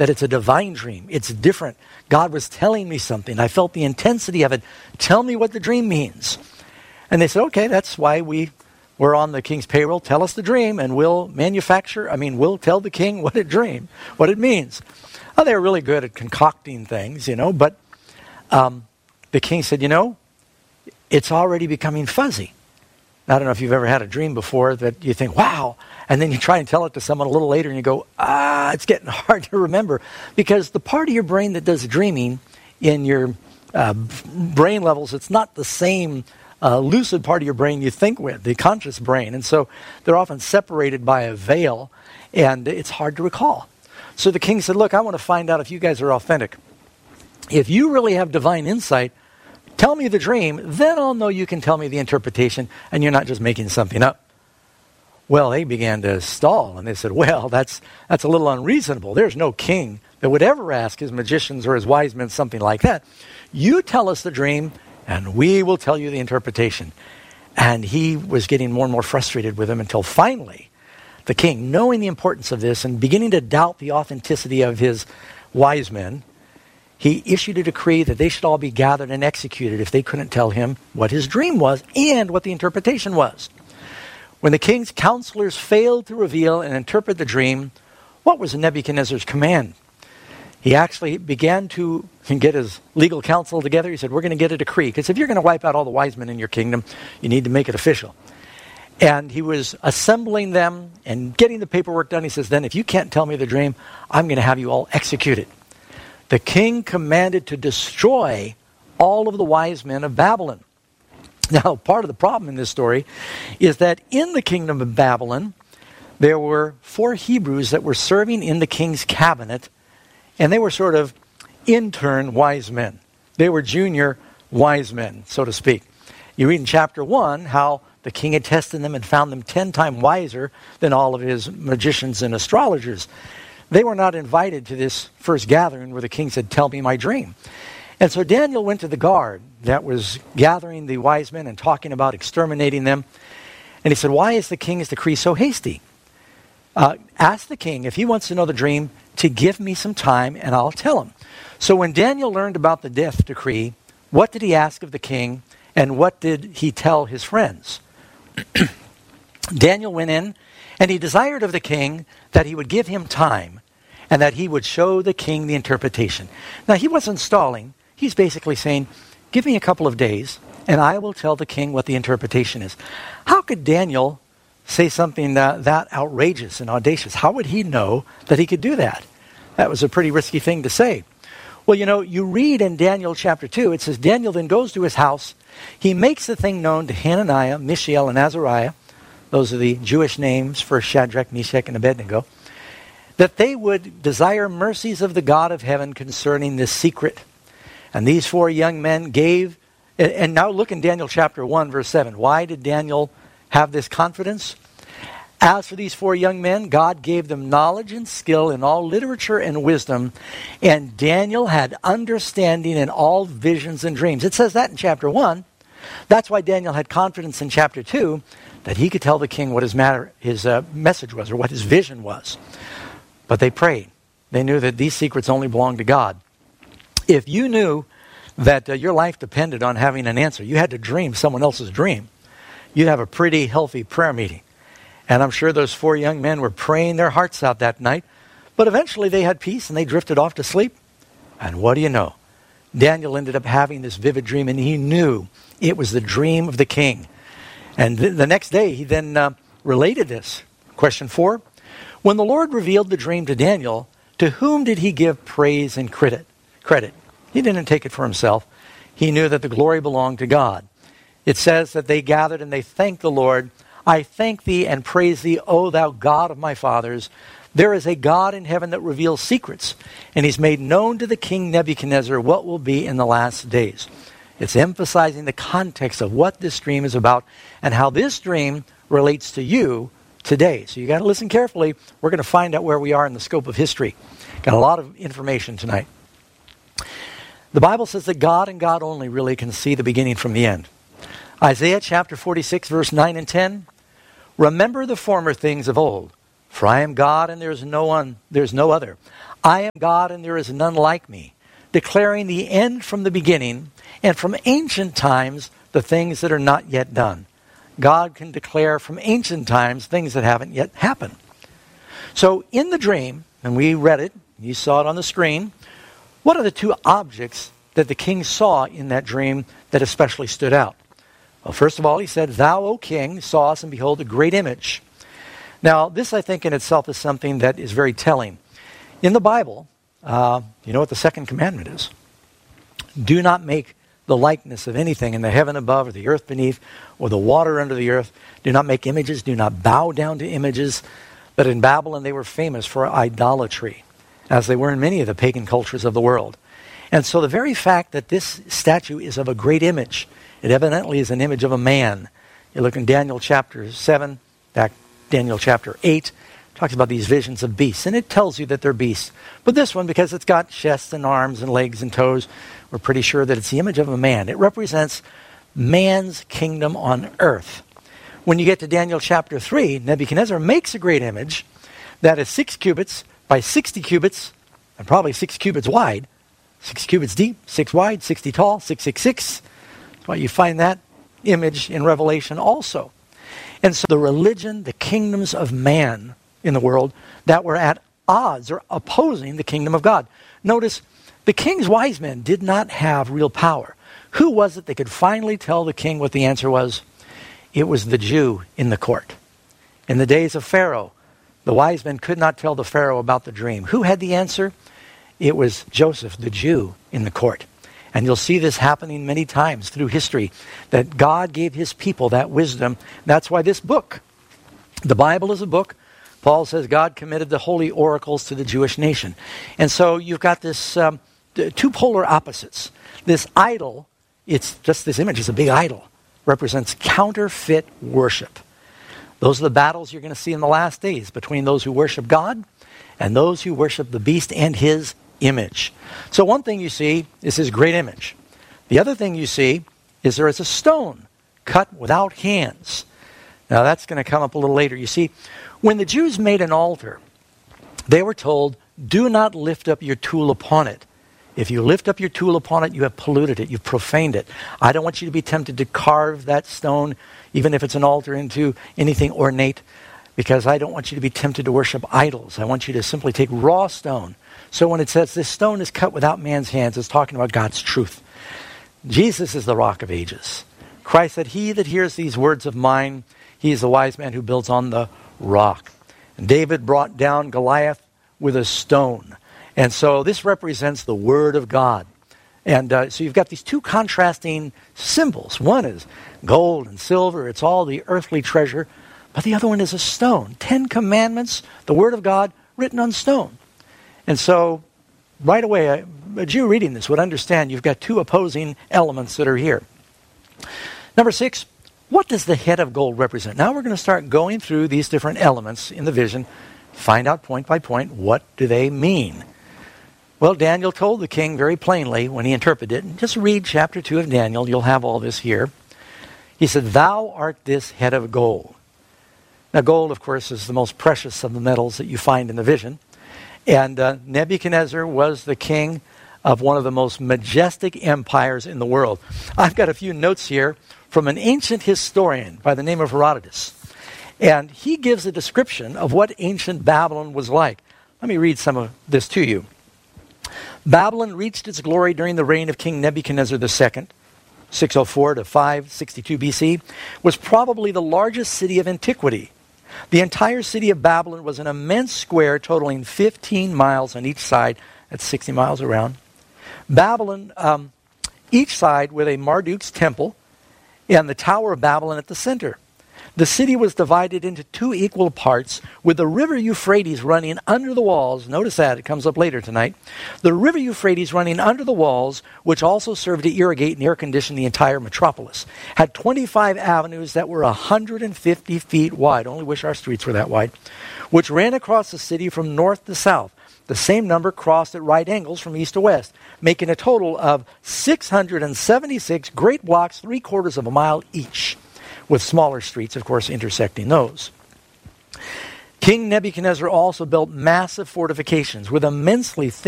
that it's a divine dream. It's different. God was telling me something. I felt the intensity of it. Tell me what the dream means. And they said, okay, that's why we're on the king's payroll. Tell us the dream, and we'll tell the king what it means. Oh, they were really good at concocting things, but the king said, it's already becoming fuzzy. I don't know if you've ever had a dream before that you think, wow, and then you try and tell it to someone a little later and you go, it's getting hard to remember, because the part of your brain that does dreaming in your brain levels, it's not the same lucid part of your brain you think with, the conscious brain. And so they're often separated by a veil, and it's hard to recall. So the king said, look, I want to find out if you guys are authentic. If you really have divine insight, tell me the dream, then I'll know you can tell me the interpretation, and you're not just making something up. Well, they began to stall, and they said, well, that's a little unreasonable. There's no king that would ever ask his magicians or his wise men something like that. You tell us the dream, and we will tell you the interpretation. And he was getting more and more frustrated with them until finally the king, knowing the importance of this and beginning to doubt the authenticity of his wise men, he issued a decree that they should all be gathered and executed if they couldn't tell him what his dream was and what the interpretation was. When the king's counselors failed to reveal and interpret the dream, what was Nebuchadnezzar's command? He actually began to get his legal counsel together. He said, we're going to get a decree, because if you're going to wipe out all the wise men in your kingdom, you need to make it official. And he was assembling them and getting the paperwork done. He says, then if you can't tell me the dream, I'm going to have you all executed. The king commanded to destroy all of the wise men of Babylon. Now, part of the problem in this story is that in the kingdom of Babylon, there were 4 Hebrews that were serving in the king's cabinet, and they were sort of intern wise men. They were junior wise men, so to speak. You read in chapter 1 how the king had tested them and found them 10 times wiser than all of his magicians and astrologers. They were not invited to this first gathering where the king said, tell me my dream. And so Daniel went to the guard that was gathering the wise men and talking about exterminating them. And he said, why is the king's decree so hasty? Ask the king, if he wants to know the dream, to give me some time and I'll tell him. So when Daniel learned about the death decree, what did he ask of the king and what did he tell his friends? Daniel went in and he desired of the king that he would give him time and that he would show the king the interpretation. Now, he wasn't stalling. He's basically saying, give me a couple of days and I will tell the king what the interpretation is. How could Daniel say something that outrageous and audacious? How would he know that he could do that? That was a pretty risky thing to say. Well, you read in Daniel chapter 2, it says, Daniel then goes to his house. He makes the thing known to Hananiah, Mishael, and Azariah. Those are the Jewish names for Shadrach, Meshach, and Abednego. That they would desire mercies of the God of heaven concerning this secret. And these 4 young men gave, and now look in Daniel chapter 1, verse 7. Why did Daniel have this confidence? As for these 4 young men, God gave them knowledge and skill in all literature and wisdom, and Daniel had understanding in all visions and dreams. It says that in chapter 1. That's why Daniel had confidence in chapter 2, that he could tell the king what his message was, or what his vision was. But they prayed. They knew that these secrets only belonged to God. If you knew that your life depended on having an answer, you had to dream someone else's dream, you'd have a pretty healthy prayer meeting. And I'm sure those 4 young men were praying their hearts out that night. But eventually they had peace and they drifted off to sleep. And what do you know? Daniel ended up having this vivid dream, and he knew it was the dream of the king. And the next day he then related this. Question 4. When the Lord revealed the dream to Daniel, to whom did he give praise and credit? He didn't take it for himself. He knew that the glory belonged to God. It says that they gathered and they thanked the Lord. I thank thee and praise thee, O thou God of my fathers. There is a God in heaven that reveals secrets, and he's made known to the king Nebuchadnezzar what will be in the last days. It's emphasizing the context of what this dream is about and how this dream relates to you today. So you got to listen carefully. We're going to find out where we are in the scope of history. Got a lot of information tonight. The Bible says that God and God only really can see the beginning from the end. Isaiah chapter 46, verse 9 and 10. Remember the former things of old, For I am God and there is no other. I am God and there is none like me, declaring the end from the beginning, and from ancient times the things that are not yet done. God can declare from ancient times things that haven't yet happened. So in the dream, and we read it, you saw it on the screen, what are the two objects that the king saw in that dream that especially stood out? Well, first of all, he said, "Thou, O king, sawest and behold a great image." Now, this, I think, in itself is something that is very telling. In the Bible, you know what the second commandment is? Do not make the likeness of anything in the heaven above or the earth beneath or the water under the earth. Do not make images. Do not bow down to images. But in Babylon, they were famous for idolatry, as they were in many of the pagan cultures of the world. And so the very fact that this statue is of a great image, it evidently is an image of a man. You look in Daniel chapter 7, back Daniel chapter 8, talks about these visions of beasts, and it tells you that they're beasts. But this one, because it's got chests and arms and legs and toes, we're pretty sure that it's the image of a man. It represents man's kingdom on earth. When you get to Daniel chapter 3, Nebuchadnezzar makes a great image that is 6 cubits by 60 cubits, and probably 6 cubits wide, 6 cubits deep, 6 wide, 60 tall, 666. That's why you find that image in Revelation also. And so the religion, the kingdoms of man in the world that were at odds or opposing the kingdom of God. Notice, the king's wise men did not have real power. Who was it that could finally tell the king what the answer was? It was the Jew in the court. In the days of Pharaoh, the wise men could not tell the Pharaoh about the dream. Who had the answer? It was Joseph, the Jew, in the court. And you'll see this happening many times through history, that God gave his people that wisdom. That's why this book, the Bible is a book. Paul says God committed the holy oracles to the Jewish nation. And so you've got this two polar opposites. This idol, it's just this image, is a big idol, represents counterfeit worship. Those are the battles you're going to see in the last days between those who worship God and those who worship the beast and his image. So one thing you see is his great image. The other thing you see is there is a stone cut without hands. Now that's going to come up a little later. You see, when the Jews made an altar, they were told, do not lift up your tool upon it. If you lift up your tool upon it, you have polluted it, you've profaned it. I don't want you to be tempted to carve that stone, even if it's an altar, into anything ornate, because I don't want you to be tempted to worship idols. I want you to simply take raw stone. So when it says this stone is cut without man's hands, it's talking about God's truth. Jesus is the rock of ages. Christ said, he that hears these words of mine, he is the wise man who builds on the rock. And David brought down Goliath with a stone. And so this represents the word of God. And so you've got these two contrasting symbols. One is gold and silver. It's all the earthly treasure. But the other one is a stone. 10 commandments, the word of God, written on stone. And so right away, a Jew reading this would understand you've got two opposing elements that are here. Number 6, what does the head of gold represent? Now we're going to start going through these different elements in the vision, find out point by point, what do they mean? Well, Daniel told the king very plainly when he interpreted it. And just read chapter 2 of Daniel. You'll have all this here. He said, thou art this head of gold. Now, gold, of course, is the most precious of the metals that you find in the vision. And Nebuchadnezzar was the king of one of the most majestic empires in the world. I've got a few notes here from an ancient historian by the name of Herodotus. And he gives a description of what ancient Babylon was like. Let me read some of this to you. Babylon reached its glory during the reign of King Nebuchadnezzar II, 604 to 562 BC, was probably the largest city of antiquity. The entire city of Babylon was an immense square totaling 15 miles on each side. That's 60 miles around. Babylon, each side with a Marduk's temple and the Tower of Babylon at the center. The city was divided into 2 equal parts with the river Euphrates running under the walls. Notice that, it comes up later tonight. The river Euphrates running under the walls, which also served to irrigate and air condition the entire metropolis, had 25 avenues that were 150 feet wide. Only wish our streets were that wide. Which ran across the city from north to south. The same number crossed at right angles from east to west, making a total of 676 great blocks, 3/4 of a mile each, with smaller streets, of course, intersecting those. King Nebuchadnezzar also built massive fortifications with immensely thick